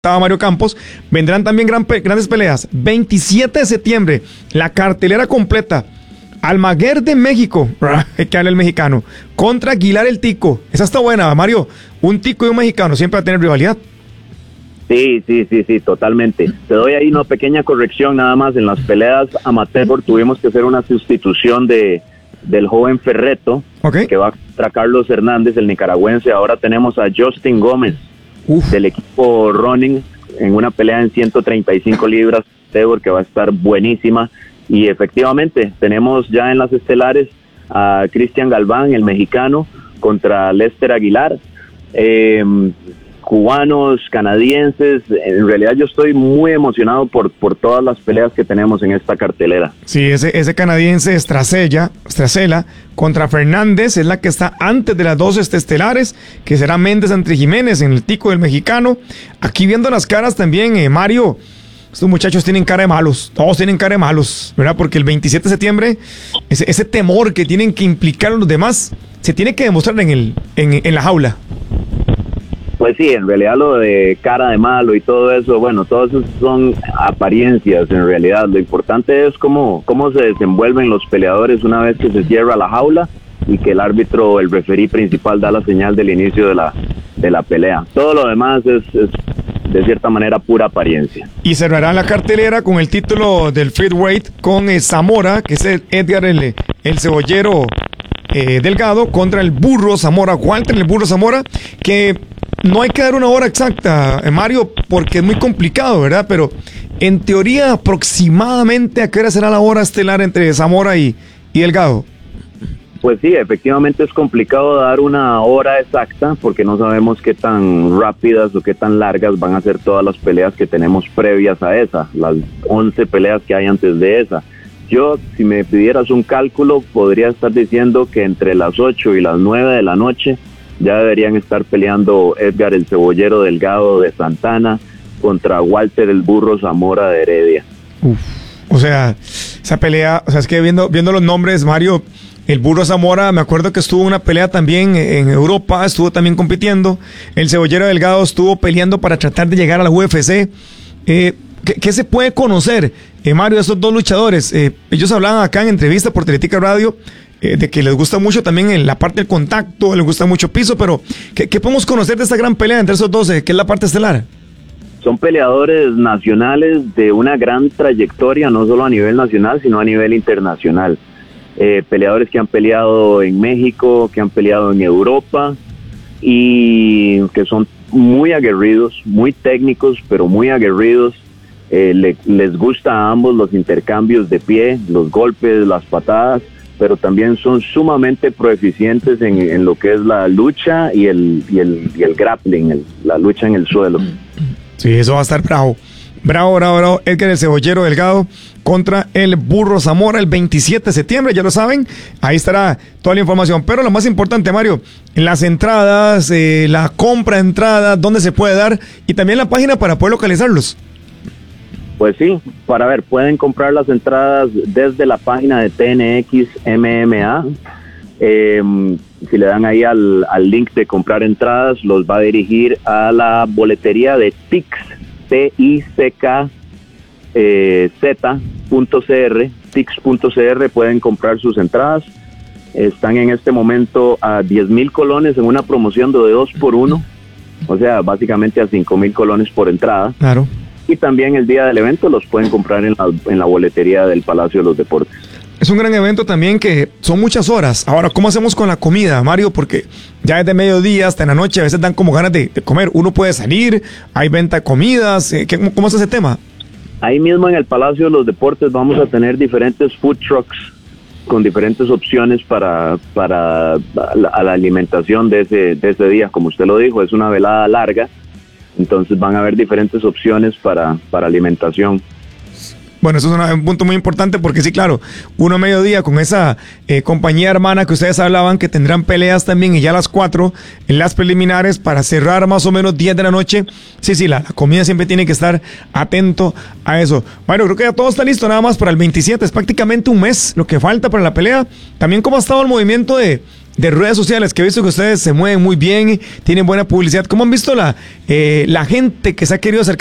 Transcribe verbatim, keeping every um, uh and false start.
Mario Campos, vendrán también gran pe- grandes peleas. veintisiete de septiembre, la cartelera completa. Almaguer de México, que habla el mexicano, contra Aguilar el Tico. Esa está buena, Mario. Un tico y un mexicano siempre va a tener rivalidad. Sí, sí, sí, sí, totalmente. Te doy ahí una pequeña corrección nada más. En las peleas amateur tuvimos que hacer una sustitución de del joven Ferreto, okay, que va contra Carlos Hernández, el nicaragüense. Ahora tenemos a Justin Gómez, Uf. del equipo Running, en una pelea en ciento treinta y cinco libras, que va a estar buenísima. Y efectivamente, tenemos ya en las estelares a Cristian Galván, el mexicano, contra Lester Aguilar. Eh, cubanos, canadienses. En realidad yo estoy muy emocionado por, por todas las peleas que tenemos en esta cartelera. Sí, ese, ese canadiense Estracella, Estracela contra Fernández es la que está antes de las dos estelares, que será Méndez ante Jiménez en el tico del mexicano. Aquí viendo las caras también, eh, Mario, estos muchachos tienen cara de malos, todos tienen cara de malos, ¿verdad? Porque el veintisiete de septiembre, ese, ese temor que tienen que implicar a los demás, se tiene que demostrar en, el, en, en la jaula. Pues sí, en realidad lo de cara de malo y todo eso, bueno, todo eso son apariencias en realidad. Lo importante es cómo, cómo se desenvuelven los peleadores una vez que se cierra la jaula y que el árbitro, el referí principal, da la señal del inicio de la, de la pelea. Todo lo demás es, es de cierta manera pura apariencia. Y cerrará la cartelera con el título del featherweight con eh, Zamora, que es el Edgar el, el cebollero eh, Delgado, contra el burro Zamora, Walter el burro Zamora, que no hay que dar una hora exacta, Mario, porque es muy complicado, ¿verdad? Pero en teoría, aproximadamente, ¿a qué hora será la hora estelar entre Zamora y, y Delgado? Pues sí, efectivamente es complicado dar una hora exacta, porque no sabemos qué tan rápidas o qué tan largas van a ser todas las peleas que tenemos previas a esa, las once peleas que hay antes de esa. Yo, si me pidieras un cálculo, podría estar diciendo que entre las ocho y las nueve de la noche ya deberían estar peleando Edgar el cebollero Delgado de Santana contra Walter el burro Zamora de Heredia. Uf, o sea, esa pelea, o sea, es que viendo, viendo los nombres, Mario, el burro Zamora, me acuerdo que estuvo en una pelea también en Europa, estuvo también compitiendo. El cebollero Delgado estuvo peleando para tratar de llegar a la U F C. Eh, ¿qué, ¿Qué se puede conocer, eh, Mario, de estos dos luchadores? Eh, ellos hablaban acá en entrevista por Teletica Radio, Eh, de que les gusta mucho también en la parte del contacto, les gusta mucho piso, pero ¿qué, qué podemos conocer de esta gran pelea entre esos dos, eh, que es la parte estelar? Son peleadores nacionales de una gran trayectoria, no solo a nivel nacional, sino a nivel internacional. Eh, peleadores que han peleado en México, que han peleado en Europa y que son muy aguerridos, muy técnicos, pero muy aguerridos. Eh, le, les gusta a ambos los intercambios de pie, los golpes, las patadas, pero también son sumamente proeficientes en, en lo que es la lucha y el, y el, y el grappling, el, la lucha en el suelo. Sí, eso va a estar bravo. Bravo, bravo, bravo. Edgar el cebollero Delgado contra el burro Zamora el veintisiete de septiembre, ya lo saben. Ahí estará toda la información. Pero lo más importante, Mario, las entradas, eh, la compra de entradas, dónde se puede dar y también la página para poder localizarlos. Pues sí, para ver, pueden comprar las entradas desde la página de T N X M M A. Eh, si le dan ahí al, al link de comprar entradas, los va a dirigir a la boletería de Tix, T I C K Z punto C R, Tix punto C R. Pueden comprar sus entradas. Están en este momento a diez mil colones en una promoción de dos por uno, o sea, básicamente a cinco mil colones por entrada. Claro. Y también el día del evento los pueden comprar en la, en la boletería del Palacio de los Deportes. Es un gran evento también que son muchas horas. Ahora, ¿cómo hacemos con la comida, Mario? Porque ya desde mediodía hasta en la noche a veces dan como ganas de, de comer. Uno puede salir, hay venta de comidas. Eh, ¿cómo, ¿Cómo es ese tema? Ahí mismo en el Palacio de los Deportes vamos a tener diferentes food trucks con diferentes opciones para, para la, la alimentación de ese, de ese día. Como usted lo dijo, es una velada larga. Entonces van a haber diferentes opciones para, para alimentación. Bueno, eso es una, un punto muy importante porque sí, claro, uno a mediodía con esa eh, compañía hermana que ustedes hablaban que tendrán peleas también y ya a las cuatro en las preliminares para cerrar más o menos diez de la noche. Sí, sí, la, la comida siempre tiene que estar atento a eso. Bueno, creo que ya todo está listo nada más para el veintisiete, es prácticamente un mes lo que falta para la pelea. También cómo ha estado el movimiento de, de redes sociales, que he visto que ustedes se mueven muy bien, tienen buena publicidad. ¿Cómo han visto la, eh, la gente que se ha querido acercar